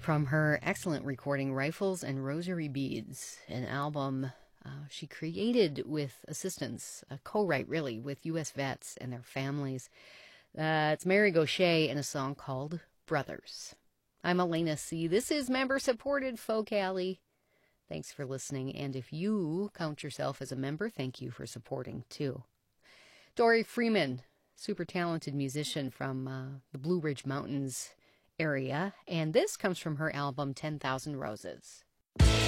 from her excellent recording, Rifles and Rosary Beads, an album she created with assistance, a co-write really, with U.S. vets and their families. It's Mary Gauthier and a song called Brothers. I'm Elena C. This is member-supported Folk Alley. Thanks for listening, and if you count yourself as a member, thank you for supporting, too. Dory Freeman, super talented musician from the Blue Ridge Mountains area, and this comes from her album 10,000 Roses.